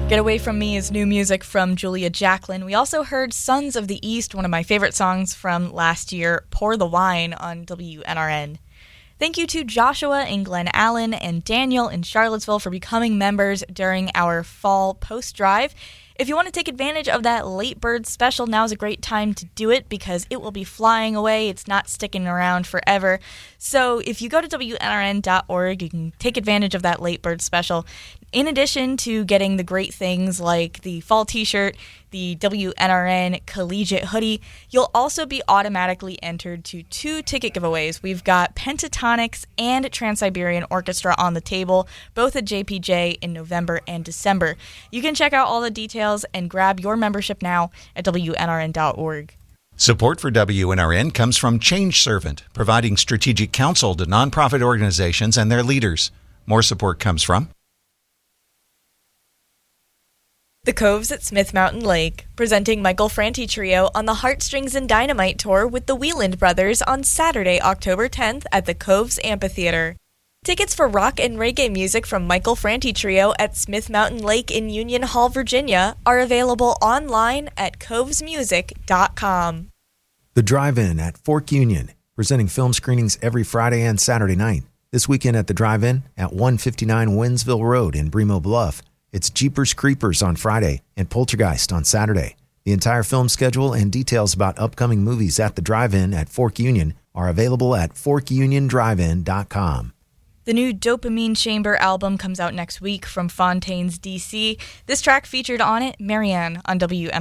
Get Away From Me is new music from Julia Jacklin. We also heard Sons of the East, one of my favorite songs from last year, Pour the Wine on WNRN. Thank you to Joshua in Glen Allen and Daniel in Charlottesville for becoming members during our fall post drive. If you want to take advantage of that late bird special, now's a great time to do it because it will be flying away. It's not sticking around forever. So if you go to WNRN.org, you can take advantage of that late bird special. In addition to getting the great things like the fall t-shirt, the WNRN collegiate hoodie, you'll also be automatically entered to 2 ticket giveaways. We've got Pentatonics and Trans-Siberian Orchestra on the table, both at JPJ in November and December. You can check out all the details and grab your membership now at WNRN.org. Support for WNRN comes from Change Servant, providing strategic counsel to nonprofit organizations and their leaders. More support comes from The Coves at Smith Mountain Lake, presenting Michael Franti Trio on the Heartstrings and Dynamite Tour with the Wieland Brothers on Saturday, October 10th at the Coves Amphitheater. Tickets for rock and reggae music from Michael Franti Trio at Smith Mountain Lake in Union Hall, Virginia are available online at covesmusic.com. The Drive-In at Fork Union, presenting film screenings every Friday and Saturday night. This weekend at the Drive-In at 159 Winsville Road in Bremo Bluff. It's Jeepers Creepers on Friday and Poltergeist on Saturday. The entire film schedule and details about upcoming movies at the Drive-In at Fork Union are available at forkuniondrivein.com. The new Dopamine Chamber album comes out next week from Fontaines, D.C. This track featured on it, Marianne on WN.